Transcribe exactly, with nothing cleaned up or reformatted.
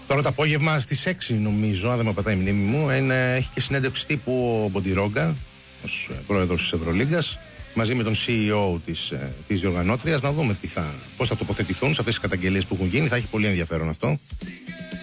Τώρα το απόγευμα στις έξι νομίζω, αν δεν με πατάει η μνήμη μου, είναι, έχει και συνέντευξη τύπου ο Μποντιρόγκα ως πρόεδρος της Ευρωλίγκας, μαζί με τον σι ι ο της, της διοργανώτριας, να δούμε τι θα, πώς θα τοποθετηθούν σε αυτές τις καταγγελίες που έχουν γίνει. Θα έχει πολύ ενδιαφέρον αυτό.